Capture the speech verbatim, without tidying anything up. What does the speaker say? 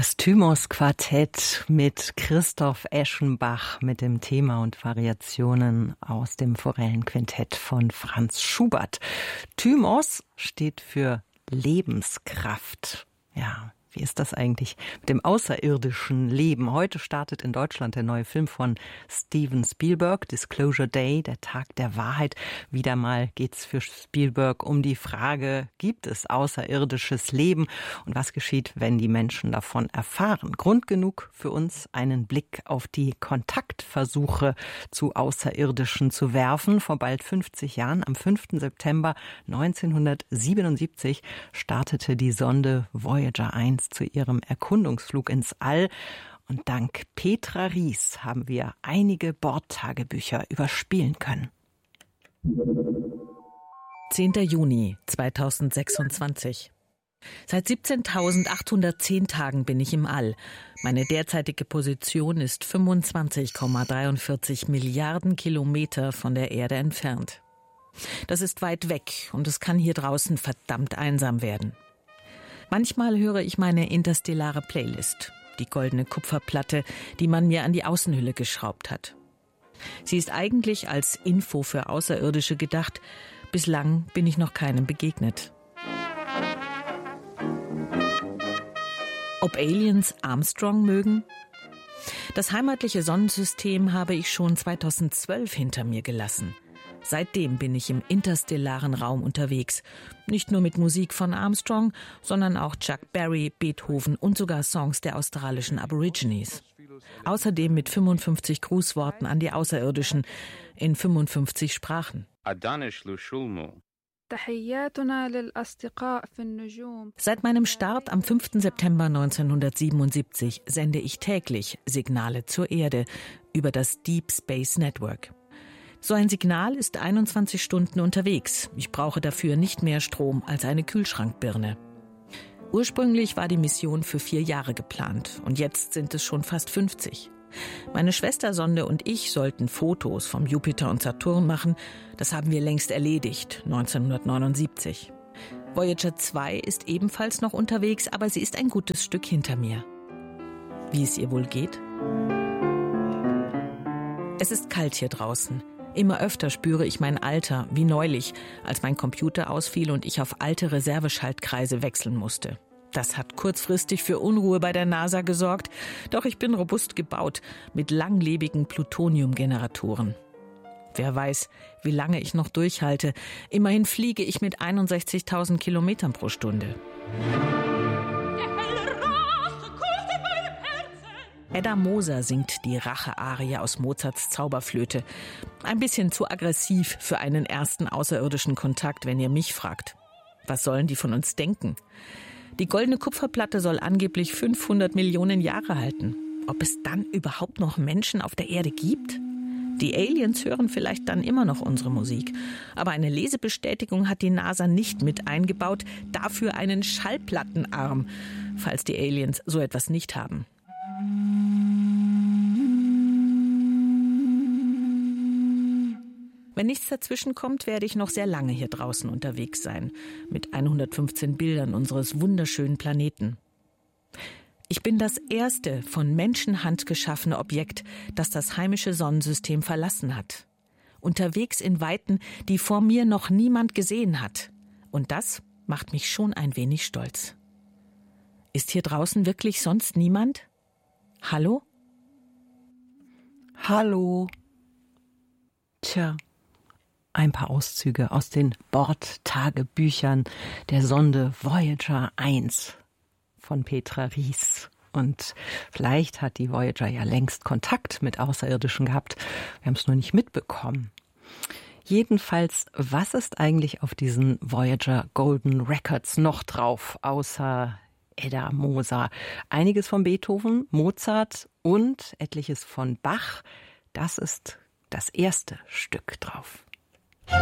Das Thymos-Quartett mit Christoph Eschenbach mit dem Thema und Variationen aus dem Forellenquintett von Franz Schubert. Thymos steht für Lebenskraft. Ja, wie ist das eigentlich mit dem außerirdischen Leben? Heute startet in Deutschland der neue Film von Steven Spielberg, Disclosure Day, der Tag der Wahrheit. Wieder mal geht's für Spielberg um die Frage, gibt es außerirdisches Leben und was geschieht, wenn die Menschen davon erfahren? Grund genug für uns, einen Blick auf die Kontaktversuche zu Außerirdischen zu werfen. Vor bald fünfzig Jahren, am fünften September neunzehnhundertsiebenundsiebzig, startete die Sonde Voyager eins zu ihrem Erkundungsflug ins All. Und dank Petra Ries haben wir einige Bordtagebücher überspielen können. zehnter Juni zweitausendsechsundzwanzig. Seit siebzehntausendachthundertzehn Tagen bin ich im All. Meine derzeitige Position ist fünfundzwanzig Komma dreiundvierzig Milliarden Kilometer von der Erde entfernt. Das ist weit weg und es kann hier draußen verdammt einsam werden. Manchmal höre ich meine interstellare Playlist, die goldene Kupferplatte, die man mir an die Außenhülle geschraubt hat. Sie ist eigentlich als Info für Außerirdische gedacht. Bislang bin ich noch keinem begegnet. Ob Aliens Armstrong mögen? Das heimatliche Sonnensystem habe ich schon zweitausendzwölf hinter mir gelassen. Seitdem bin ich im interstellaren Raum unterwegs. Nicht nur mit Musik von Armstrong, sondern auch Chuck Berry, Beethoven und sogar Songs der australischen Aborigines. Außerdem mit fünfundfünfzig Grußworten an die Außerirdischen in fünfundfünfzig Sprachen. Seit meinem Start am fünften September neunzehnhundertsiebenundsiebzig sende ich täglich Signale zur Erde über das Deep Space Network. So ein Signal ist einundzwanzig Stunden unterwegs. Ich brauche dafür nicht mehr Strom als eine Kühlschrankbirne. Ursprünglich war die Mission für vier Jahre geplant und jetzt sind es schon fast fünfzig. Meine Schwestersonde und ich sollten Fotos vom Jupiter und Saturn machen. Das haben wir längst erledigt, neunzehnhundertneunundsiebzig. Voyager zwei ist ebenfalls noch unterwegs, aber sie ist ein gutes Stück hinter mir. Wie es ihr wohl geht? Es ist kalt hier draußen. Immer öfter spüre ich mein Alter, wie neulich, als mein Computer ausfiel und ich auf alte Reserveschaltkreise wechseln musste. Das hat kurzfristig für Unruhe bei der NASA gesorgt, doch ich bin robust gebaut, mit langlebigen Plutoniumgeneratoren. Wer weiß, wie lange ich noch durchhalte. Immerhin fliege ich mit einundsechzigtausend Kilometern pro Stunde. Edda Moser singt die Rache-Arie aus Mozarts Zauberflöte. Ein bisschen zu aggressiv für einen ersten außerirdischen Kontakt, wenn ihr mich fragt. Was sollen die von uns denken? Die goldene Kupferplatte soll angeblich fünfhundert Millionen Jahre halten. Ob es dann überhaupt noch Menschen auf der Erde gibt? Die Aliens hören vielleicht dann immer noch unsere Musik. Aber eine Lesebestätigung hat die NASA nicht mit eingebaut, dafür einen Schallplattenarm, falls die Aliens so etwas nicht haben. Wenn nichts dazwischen kommt, werde ich noch sehr lange hier draußen unterwegs sein, mit hundertfünfzehn Bildern unseres wunderschönen Planeten. Ich bin das erste von Menschenhand geschaffene Objekt, das das heimische Sonnensystem verlassen hat. Unterwegs in Weiten, die vor mir noch niemand gesehen hat. Und das macht mich schon ein wenig stolz. Ist hier draußen wirklich sonst niemand? Hallo? Hallo. Tja. Ein paar Auszüge aus den Bordtagebüchern der Sonde Voyager eins von Petra Ries. Und vielleicht hat die Voyager ja längst Kontakt mit Außerirdischen gehabt. Wir haben es nur nicht mitbekommen. Jedenfalls, was ist eigentlich auf diesen Voyager Golden Records noch drauf, außer Edda Moser? Einiges von Beethoven, Mozart und etliches von Bach. Das ist das erste Stück drauf.